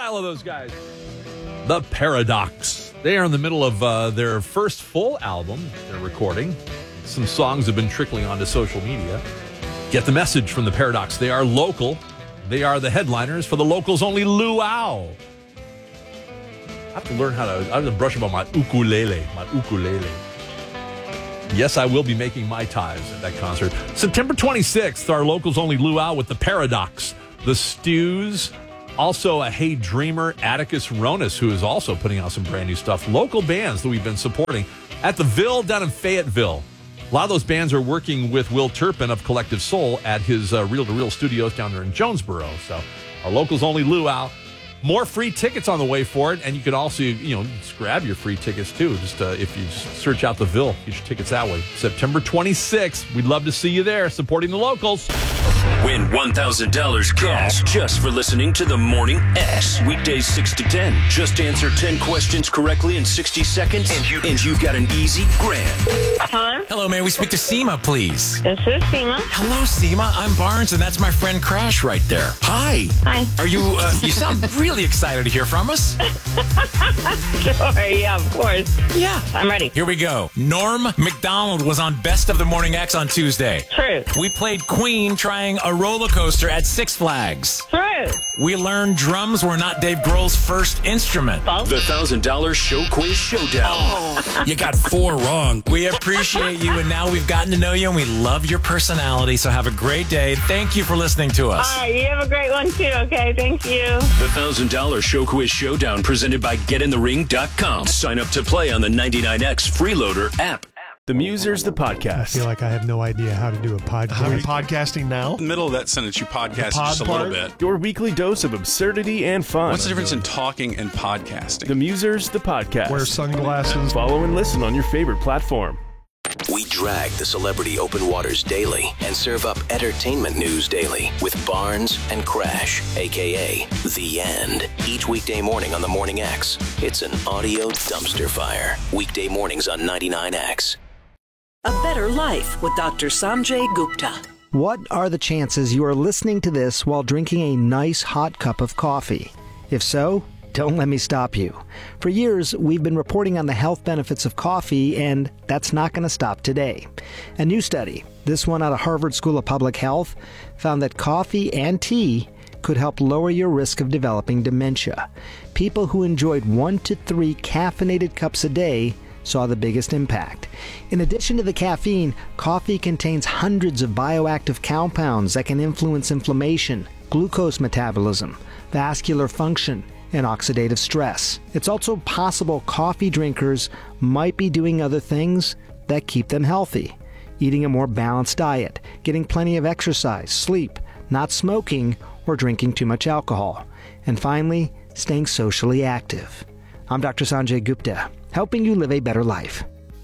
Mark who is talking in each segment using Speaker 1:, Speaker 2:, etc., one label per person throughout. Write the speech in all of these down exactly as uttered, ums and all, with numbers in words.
Speaker 1: style of those guys. The Paradox. They are in the middle of uh, their first full album they're recording. Some songs have been trickling onto social media. Get the message from the Paradox. They are local. They are the headliners for the locals only Luau. I have to learn how to, I have to brush up on my ukulele, my ukulele. Yes, I will be making Mai Tais at that concert. September twenty-sixth, our locals only Luau with the Paradox. The Stews, also a Hey Dreamer, Atticus Ronis, who is also putting out some brand new stuff. Local bands that we've been supporting at the Ville down in Fayetteville. A lot of those bands are working with Will Turpin of Collective Soul at his uh, Reel to Reel studios down there in Jonesboro. So our locals only Luau. More free tickets on the way for it, and you could also, you know, just grab your free tickets too. Just uh, if you just search out the Ville, get your tickets that way. September twenty-sixth, we'd love to see you there supporting the locals.
Speaker 2: Win one thousand dollars cash just for listening to the Morning X. Weekdays six to ten. Just answer ten questions correctly in sixty seconds, and, you, and you've got an easy grand.
Speaker 3: Hello?
Speaker 4: Hello, may we speak to Seema, please?
Speaker 3: This is Seema.
Speaker 4: Hello, Seema. I'm Barnes, and that's my friend Crash right there. Hi.
Speaker 3: Hi.
Speaker 4: Are you, uh, you sound really excited to hear from us.
Speaker 3: Sure, yeah, of course.
Speaker 4: Yeah.
Speaker 3: I'm ready.
Speaker 4: Here we go. Norm Macdonald was on Best of the Morning X on Tuesday.
Speaker 3: True.
Speaker 4: We played Queen trying a roller coaster at Six Flags.
Speaker 3: True.
Speaker 4: We learned drums were not Dave Grohl's first instrument.
Speaker 3: False.
Speaker 2: The one thousand dollars Show Quiz Showdown.
Speaker 4: Oh, you got four wrong. We appreciate you, and now we've gotten to know you, and we love your personality, so have a great day. Thank you for listening to us.
Speaker 3: All right, you have a great one, too, okay? Thank you.
Speaker 2: The one thousand dollars Show Quiz Showdown presented by get in the ring dot com. Sign up to play on the ninety-nine X Freeloader app.
Speaker 5: The Musers, the podcast.
Speaker 6: I feel like I have no idea how to do a podcast.
Speaker 7: Are we podcasting now?
Speaker 8: In the middle of that sentence, you podcast
Speaker 7: pod
Speaker 8: just a
Speaker 7: part?
Speaker 8: little bit.
Speaker 5: Your weekly dose of absurdity and fun.
Speaker 8: What's the difference in talking and podcasting?
Speaker 5: The Musers, the podcast.
Speaker 7: Wear sunglasses.
Speaker 5: Follow and listen on your favorite platform.
Speaker 2: We drag the celebrity open waters daily and serve up entertainment news daily with Barnes and Crash, a k a. The End. Each weekday morning on the Morning X. It's an audio dumpster fire. Weekday mornings on ninety-nine X.
Speaker 9: A Better Life with Doctor Sanjay Gupta.
Speaker 10: What are the chances you are listening to this while drinking a nice hot cup of coffee? If so, don't let me stop you. For years, we've been reporting on the health benefits of coffee, and that's not going to stop today. A new study, this one out of Harvard School of Public Health, found that coffee and tea could help lower your risk of developing dementia. People who enjoyed one to three caffeinated cups a day saw the biggest impact. In addition to the caffeine, coffee contains hundreds of bioactive compounds that can influence inflammation, glucose metabolism, vascular function, and oxidative stress. It's also possible coffee drinkers might be doing other things that keep them healthy. Eating a more balanced diet, getting plenty of exercise, sleep, not smoking, or drinking too much alcohol. And finally, staying socially active. I'm Doctor Sanjay Gupta, helping you live a better life.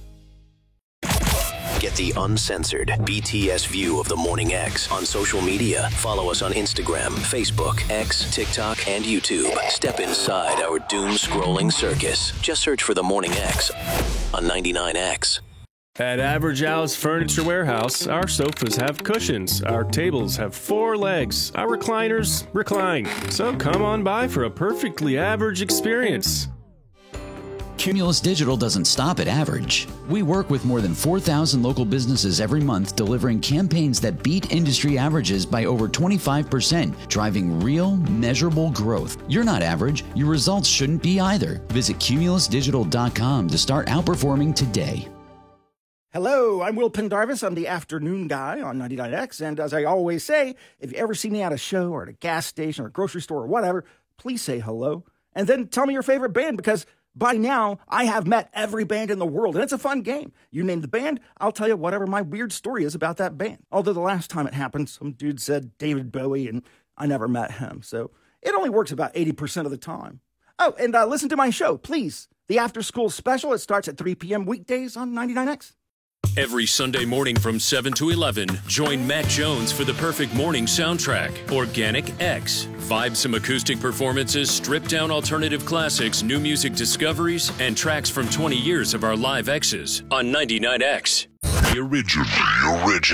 Speaker 2: Get the uncensored B T S view of the Morning X on social media. Follow us on Instagram, Facebook, X, TikTok, and YouTube. Step inside our doom-scrolling circus. Just search for the Morning X on ninety-nine X.
Speaker 5: At Average Al's Furniture Warehouse, our sofas have cushions, our tables have four legs, our recliners recline. So come on by for a perfectly average experience.
Speaker 11: Cumulus Digital doesn't stop at average. We work with more than four thousand local businesses every month, delivering campaigns that beat industry averages by over twenty-five percent, driving real, measurable growth. You're not average. Your results shouldn't be either. Visit cumulus digital dot com to start outperforming today.
Speaker 12: Hello, I'm Will Pendarvis. I'm the afternoon guy on ninety-nine X, and as I always say, if you ever see me at a show or at a gas station or a grocery store or whatever, please say hello, and then tell me your favorite band, because by now, I have met every band in the world, and it's a fun game. You name the band, I'll tell you whatever my weird story is about that band. Although the last time it happened, some dude said David Bowie, and I never met him, so it only works about eighty percent of the time. Oh, and uh, listen to my show, please. The After School Special, it starts at three p.m. weekdays on ninety-nine X.
Speaker 2: Every Sunday morning from seven to eleven, join Matt Jones for the perfect morning soundtrack, Organic X. Vibe some acoustic performances, stripped down alternative classics, new music discoveries, and tracks from twenty years of our live X's on ninety-nine X. The original. The original.